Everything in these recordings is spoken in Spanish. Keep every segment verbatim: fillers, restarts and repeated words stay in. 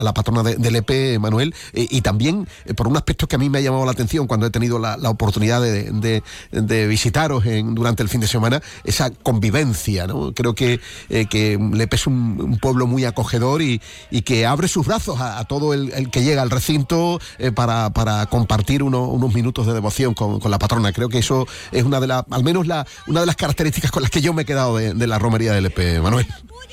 la patrona de, de Lepe, Manuel, eh, y también eh, por un aspecto que a mí me ha llamado la atención cuando he tenido la, la oportunidad de, de, de visitaros en, durante el fin de semana, esa convivencia, ¿no? Creo que, eh, que Lepe es un, un pueblo muy acogedor y, y que abre sus brazos a, a todo el, el que llega al recinto eh, para, para compartir uno, unos minutos de devoción con, con la patrona. Creo que eso es una de las, al menos la, una de las características con las que yo me he quedado de, de la romería de Lepe, Manuel.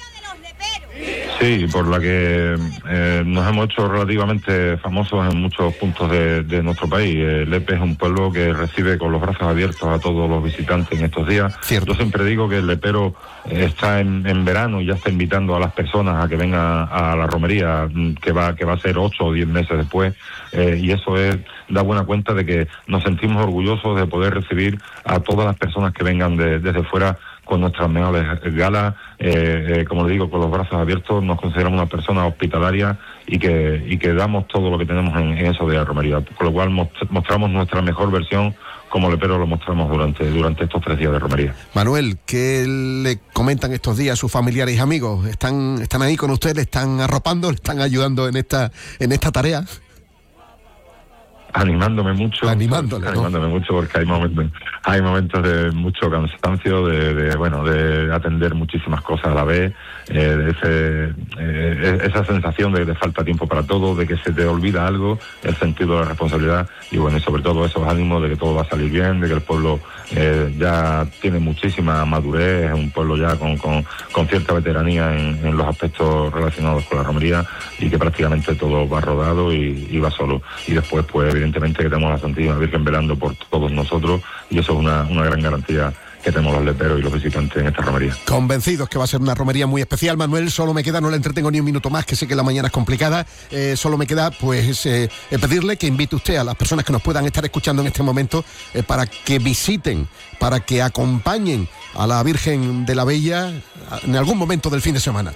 Sí, por la que eh, nos hemos hecho relativamente famosos en muchos puntos de, de nuestro país. Eh, Lepe es un pueblo que recibe con los brazos abiertos a todos los visitantes en estos días. Cierto. Yo siempre digo que el lepero eh, está en, en verano y ya está invitando a las personas a que vengan a la romería, que va que va a ser ocho o diez meses después, eh, y eso es da buena cuenta de que nos sentimos orgullosos de poder recibir a todas las personas que vengan de, desde fuera con nuestras mejores galas, eh, eh, como le digo, con los brazos abiertos. Nos consideramos una persona hospitalaria y que y que damos todo lo que tenemos en, en eso de la romería, con lo cual mostramos nuestra mejor versión como lepero lo mostramos durante durante estos tres días de romería. Manuel, ¿qué le comentan estos días sus familiares y amigos? ¿Están están ahí con usted, le están arropando, le están ayudando en esta en esta tarea? Animándome mucho, Animándole, ¿no? animándome mucho porque hay momentos, hay momentos de mucho cansancio, de, de bueno, de atender muchísimas cosas a la vez, eh, de ese, eh, esa sensación de que te falta tiempo para todo, de que se te olvida algo, el sentido de la responsabilidad y bueno, y sobre todo esos ánimos de que todo va a salir bien, de que el pueblo eh, ya tiene muchísima madurez, es un pueblo ya con, con, con cierta veteranía en, en los aspectos relacionados con la romería y que prácticamente todo va rodado y, y va solo. Y después, pues evidentemente que tenemos a la Santísima Virgen velando por todos nosotros y eso es una, una gran garantía que tenemos los leperos y los visitantes en esta romería. Convencidos que va a ser una romería muy especial, Manuel. Solo me queda, no le entretengo ni un minuto más, que sé que la mañana es complicada, eh, solo me queda pues eh, pedirle que invite usted a las personas que nos puedan estar escuchando en este momento eh, para que visiten, para que acompañen a la Virgen de la Bella en algún momento del fin de semana.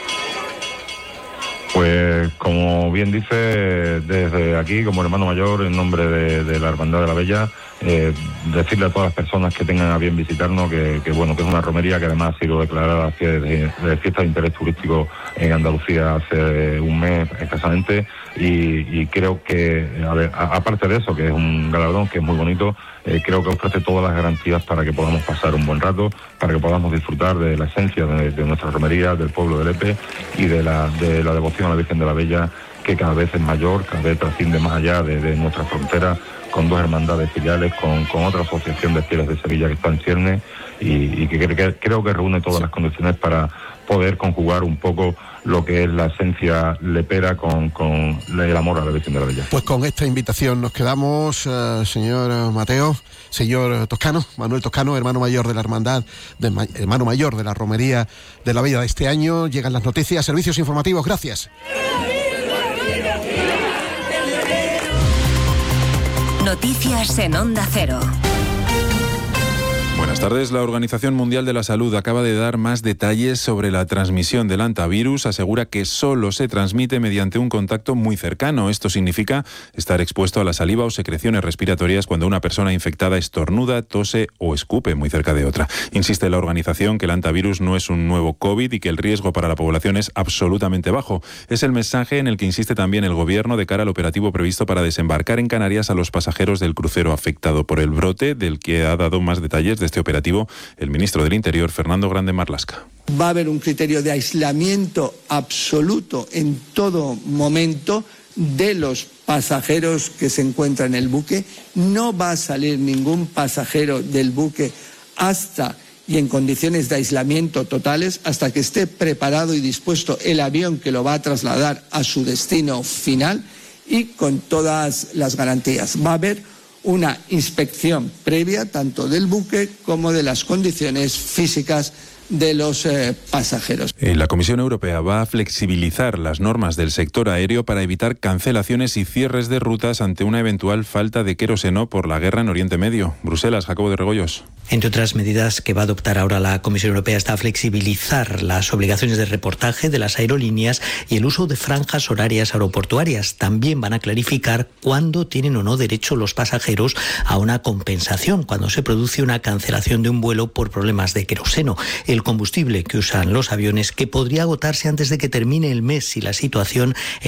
Pues como bien dice, desde aquí, como hermano mayor, en nombre de, de la Hermandad de la Bella, eh, decirle a todas las personas que tengan a bien visitarnos que, que bueno, que es una romería que además ha sido declarada de, de fiesta de interés turístico en Andalucía hace un mes escasamente y, y creo que, a ver, a, aparte de eso, que es un galardón que es muy bonito, eh, creo que ofrece todas las garantías para que podamos pasar un buen rato, para que podamos disfrutar de la esencia de, de nuestra romería, del pueblo de Lepe y de la, de la devoción a la Virgen de la Bella, que cada vez es mayor, cada vez trasciende más allá de, de nuestras fronteras, con dos hermandades filiales, con, con otra asociación de fieles de Sevilla que está en ciernes y, y que, que, que creo que reúne todas las condiciones para poder conjugar un poco lo que es la esencia lepera con, con el amor a la Virgen de la Bella. Pues con esta invitación nos quedamos, uh, señor Mateo, señor Toscano, Manuel Toscano, hermano mayor de la hermandad, de, hermano mayor de la romería de la Bella de este año. Llegan las noticias, servicios informativos, gracias. Noticias en Onda Cero. Buenas tardes. La Organización Mundial de la Salud acaba de dar más detalles sobre la transmisión del hantavirus. Asegura que solo se transmite mediante un contacto muy cercano. Esto significa estar expuesto a la saliva o secreciones respiratorias cuando una persona infectada estornuda, tose o escupe muy cerca de otra. Insiste la organización que el hantavirus no es un nuevo COVID y que el riesgo para la población es absolutamente bajo. Es el mensaje en el que insiste también el Gobierno de cara al operativo previsto para desembarcar en Canarias a los pasajeros del crucero afectado por el brote, del que ha dado más detalles de este operativo el ministro del Interior, Fernando Grande Marlaska. Va a haber un criterio de aislamiento absoluto en todo momento de los pasajeros que se encuentran en el buque. No va a salir ningún pasajero del buque hasta y en condiciones de aislamiento totales, hasta que esté preparado y dispuesto el avión que lo va a trasladar a su destino final y con todas las garantías. Va a haber una inspección previa tanto del buque como de las condiciones físicas de los eh, pasajeros. La Comisión Europea va a flexibilizar las normas del sector aéreo para evitar cancelaciones y cierres de rutas ante una eventual falta de queroseno por la guerra en Oriente Medio. Bruselas, Jacobo de Regoyos. Entre otras medidas que va a adoptar ahora la Comisión Europea está flexibilizar las obligaciones de reportaje de las aerolíneas y el uso de franjas horarias aeroportuarias. También van a clarificar cuándo tienen o no derecho los pasajeros a una compensación cuando se produce una cancelación de un vuelo por problemas de queroseno, el combustible que usan los aviones, que podría agotarse antes de que termine el mes si la situación en